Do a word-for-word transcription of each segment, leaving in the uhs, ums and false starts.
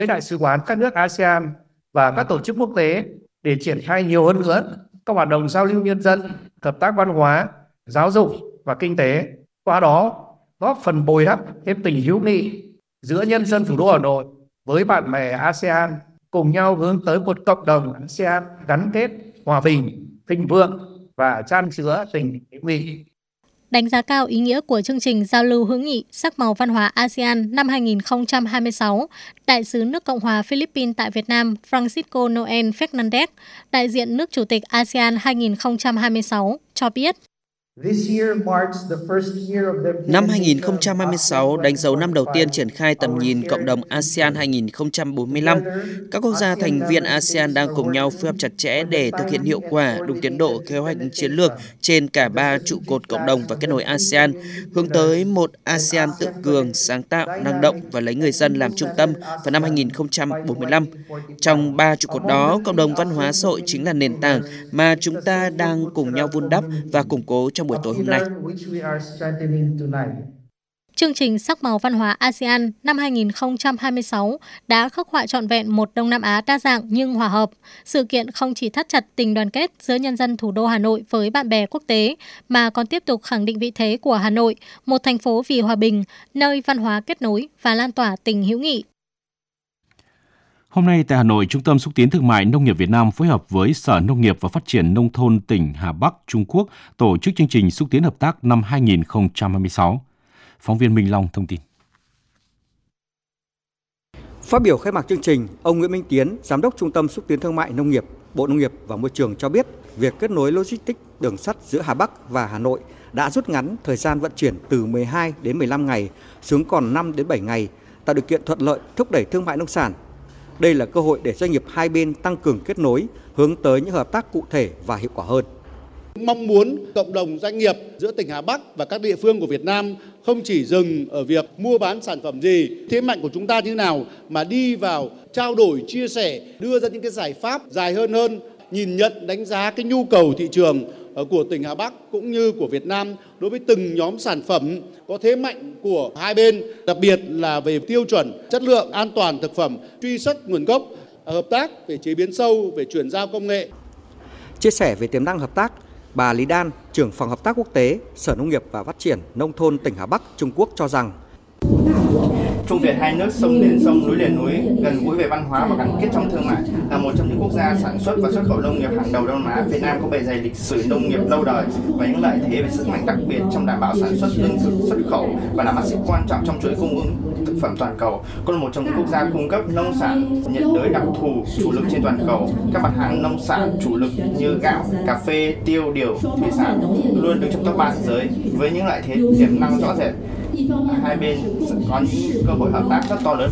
với đại sứ quán các nước a sê an và các tổ chức quốc tế để triển khai nhiều hơn nữa các hoạt động giao lưu nhân dân, hợp tác văn hóa, giáo dục và kinh tế, qua đó góp phần bồi đắp thêm tình hữu nghị giữa nhân dân thủ đô Hà Nội với bạn bè a sê an, cùng nhau hướng tới một cộng đồng a sê an gắn kết, hòa bình, thịnh vượng và chan chứa tình hữu nghị. Đánh giá cao ý nghĩa của chương trình giao lưu hữu nghị sắc màu văn hóa a sê an năm hai không hai sáu, Đại sứ nước Cộng hòa Philippines tại Việt Nam Francisco Noel Fernandez, đại diện nước Chủ tịch a sê an hai không hai sáu, cho biết. Năm hai không hai sáu đánh dấu năm đầu tiên triển khai tầm nhìn cộng đồng a sê an hai không bốn lăm. Các quốc gia thành viên a sê an đang cùng nhau phối hợp chặt chẽ để thực hiện hiệu quả đúng tiến độ kế hoạch chiến lược trên cả ba trụ cột cộng đồng và kết nối a sê an, hướng tới một a sê an tự cường, sáng tạo, năng động và lấy người dân làm trung tâm vào năm hai không bốn lăm. Trong ba trụ cột đó, cộng đồng văn hóa xã hội chính là nền tảng mà chúng ta đang cùng nhau vun đắp và củng cố trong buổi tối hôm nay. Chương trình sắc màu văn hóa a sê an năm hai không hai sáu đã khắc họa trọn vẹn một Đông Nam Á đa dạng nhưng hòa hợp. Sự kiện không chỉ thắt chặt tình đoàn kết giữa nhân dân thủ đô Hà Nội với bạn bè quốc tế, mà còn tiếp tục khẳng định vị thế của Hà Nội, một thành phố vì hòa bình, nơi văn hóa kết nối và lan tỏa tình hữu nghị. Hôm nay tại Hà Nội, Trung tâm Xúc tiến Thương mại Nông nghiệp Việt Nam phối hợp với Sở Nông nghiệp và Phát triển Nông thôn tỉnh Hà Bắc, Trung Quốc tổ chức chương trình xúc tiến hợp tác năm hai không hai sáu. Phóng viên Minh Long thông tin. Phát biểu khai mạc chương trình, ông Nguyễn Minh Tiến, Giám đốc Trung tâm Xúc tiến Thương mại Nông nghiệp, Bộ Nông nghiệp và Môi trường cho biết, việc kết nối logistics đường sắt giữa Hà Bắc và Hà Nội đã rút ngắn thời gian vận chuyển từ mười hai đến mười lăm ngày xuống còn năm đến bảy ngày, tạo điều kiện thuận lợi thúc đẩy thương mại nông sản. Đây là cơ hội để doanh nghiệp hai bên tăng cường kết nối, hướng tới những hợp tác cụ thể và hiệu quả hơn. Mong muốn cộng đồng doanh nghiệp giữa tỉnh Hà Bắc và các địa phương của Việt Nam không chỉ dừng ở việc mua bán sản phẩm gì, thế mạnh của chúng ta như nào, mà đi vào trao đổi, chia sẻ, đưa ra những cái giải pháp dài hơn hơn, nhìn nhận, đánh giá cái nhu cầu thị trường của tỉnh Hà Bắc cũng như của Việt Nam đối với từng nhóm sản phẩm có thế mạnh của hai bên, đặc biệt là về tiêu chuẩn, chất lượng, an toàn thực phẩm, truy xuất nguồn gốc, hợp tác về chế biến sâu, về chuyển giao công nghệ. Chia sẻ về tiềm năng hợp tác, bà Lý Đan, trưởng phòng hợp tác quốc tế, Sở Nông nghiệp và Phát triển Nông thôn tỉnh Hà Bắc, Trung Quốc cho rằng Trung Việt hai nước sông liền sông, núi liền núi, gần gũi về văn hóa và gắn kết trong thương mại, là một trong những quốc gia sản xuất và xuất khẩu nông nghiệp hàng đầu Đông Nam Á. Việt Nam có bề dày lịch sử nông nghiệp lâu đời và những lợi thế về sức mạnh đặc biệt trong đảm bảo sản xuất lương thực, xuất khẩu và là mắt xích quan trọng trong chuỗi cung ứng thực phẩm toàn cầu. Cũng là một trong những quốc gia cung cấp nông sản nhiệt đới đặc thù chủ lực trên toàn cầu. Các mặt hàng nông sản chủ lực như gạo, cà phê, tiêu, điều, thủy sản luôn đứng trong top ba thế giới với những lợi thế tiềm năng rõ rệt. Hai bên có những cơ hội hợp tác rất to lớn.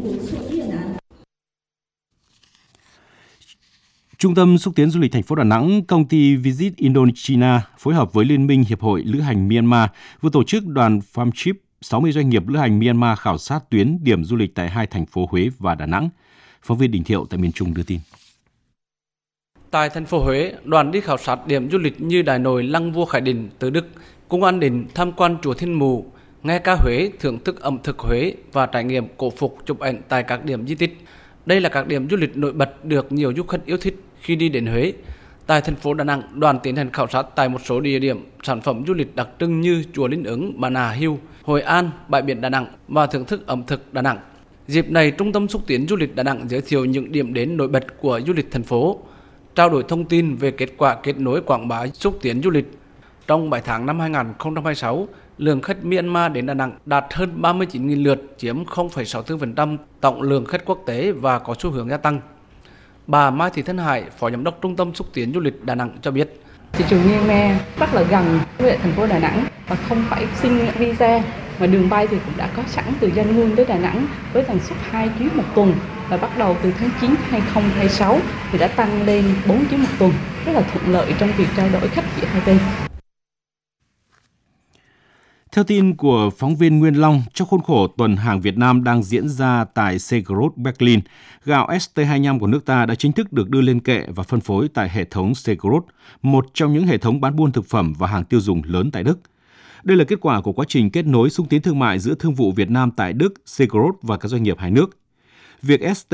Trung tâm xúc tiến du lịch thành phố Đà Nẵng, công ty Visit Indochina phối hợp với Liên minh Hiệp hội Lữ hành Myanmar vừa tổ chức đoàn farm trip sáu mươi doanh nghiệp lữ hành Myanmar khảo sát tuyến điểm du lịch tại hai thành phố Huế và Đà Nẵng. Phóng viên Đình Thiệu tại miền Trung đưa tin. Tại thành phố Huế, đoàn đi khảo sát điểm du lịch như Đại Nội, Lăng Vua Khải Định, Từ Đức, Cung An Định, tham quan chùa Thiên Mụ, nghe ca Huế, thưởng thức ẩm thực Huế và trải nghiệm cổ phục, chụp ảnh tại các điểm di tích. Đây là các điểm du lịch nổi bật được nhiều du khách yêu thích khi đi đến Huế. Tại thành phố Đà Nẵng, đoàn tiến hành khảo sát tại một số địa điểm sản phẩm du lịch đặc trưng như chùa Linh Ứng, Bà Nà Hills, Hội An, bãi biển Đà Nẵng và thưởng thức ẩm thực Đà Nẵng. Dịp này, Trung tâm xúc tiến du lịch Đà Nẵng giới thiệu những điểm đến nổi bật của du lịch thành phố, trao đổi thông tin về kết quả kết nối quảng bá xúc tiến du lịch. Trong bảy tháng năm hai không hai sáu, lượng khách Myanmar đến Đà Nẵng đạt hơn ba mươi chín nghìn lượt, chiếm không phẩy sáu mươi tư phần trăm tổng lượng khách quốc tế và có xu hướng gia tăng. Bà Mai Thị Thanh Hải, Phó Giám đốc Trung tâm xúc tiến du lịch Đà Nẵng cho biết. Thị trường Myanmar rất là gần với thành phố Đà Nẵng và không phải xin visa, mà đường bay thì cũng đã có sẵn từ Yangon tới Đà Nẵng với tần suất hai chuyến một tuần, và bắt đầu từ tháng chín hai không hai sáu thì đã tăng lên bốn chuyến một tuần, rất là thuận lợi trong việc trao đổi khách giữa hai bên. Theo tin của phóng viên Nguyên Long, trong khuôn khổ tuần hàng Việt Nam đang diễn ra tại Segrot Berlin, gạo ét tê hai mươi lăm của nước ta đã chính thức được đưa lên kệ và phân phối tại hệ thống Segrot, một trong những hệ thống bán buôn thực phẩm và hàng tiêu dùng lớn tại Đức. Đây là kết quả của quá trình kết nối xúc tiến thương mại giữa Thương vụ Việt Nam tại Đức, Segrot và các doanh nghiệp hai nước. Việc ét